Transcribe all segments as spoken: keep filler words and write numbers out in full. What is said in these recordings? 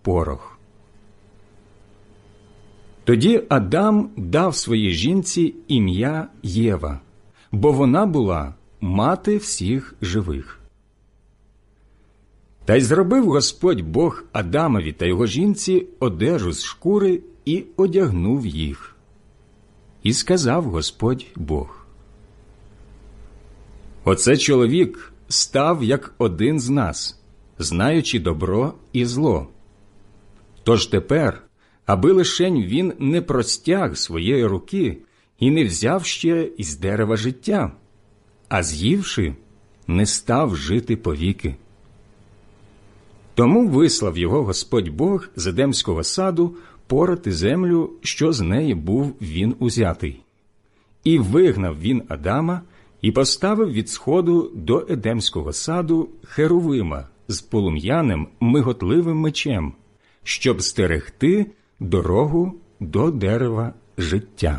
порох. Тоді Адам дав своїй жінці ім'я Єва, бо вона була мати всіх живих. Та й зробив Господь Бог Адамові та його жінці одежу з шкури і одягнув їх. І сказав Господь Бог: «Оце чоловік став як один з нас, знаючи добро і зло. Тож тепер, аби лишень він не простяг своєї руки і не взяв ще із дерева життя, а з'ївши, не став жити повіки. Тому вислав його Господь Бог з Едемського саду порати землю, що з неї був він узятий. І вигнав він Адама, і поставив від сходу до Едемського саду херувима з полум'яним миготливим мечем, щоб стерегти дорогу до дерева життя».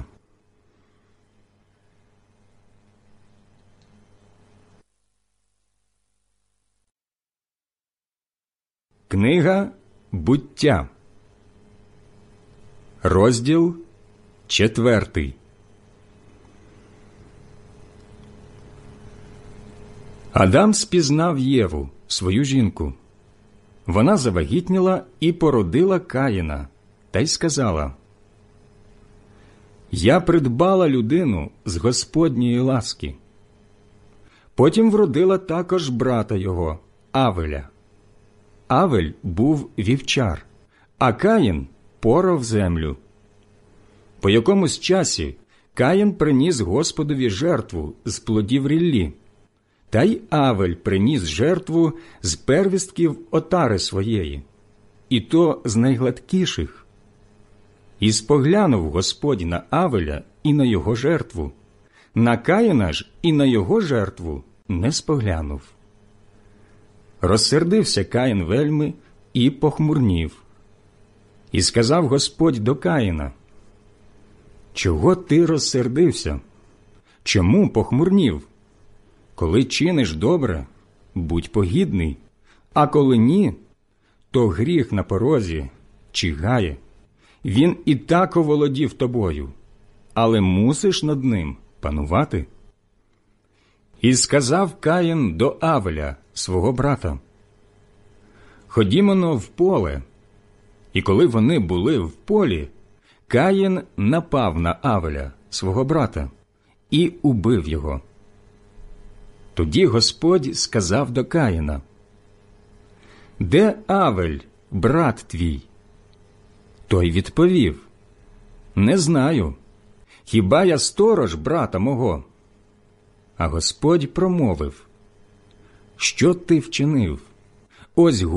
Книга «Буття», розділ четвертий. Адам спізнав Єву, свою жінку. Вона завагітніла і породила Каїна, та й сказала: «Я придбала людину з Господньої ласки». Потім вродила також брата його, Авеля. Авель був вівчар, а Каїн порав землю. По якомусь часі Каїн приніс Господові жертву з плодів ріллі, та й Авель приніс жертву з первістків отари своєї, і то з найгладкіших. І споглянув Господь на Авеля і на його жертву, на Каїна ж і на його жертву не споглянув. Розсердився Каїн вельми і похмурнів. І сказав Господь до Каїна: «Чого ти розсердився? Чому похмурнів? Коли чиниш добре, будь погідний, а коли ні, то гріх на порозі чигає. Він і так оволодів тобою, але мусиш над ним панувати». І сказав Каїн до Авеля, свого брата: «Ходімо-но в поле». І коли вони були в полі, Каїн напав на Авеля, свого брата, і убив його. Тоді Господь сказав до Каїна: «Де Авель, брат твій?» Той відповів: «Не знаю. Хіба я сторож брата мого?» А Господь промовив: «Що ти вчинив? Ось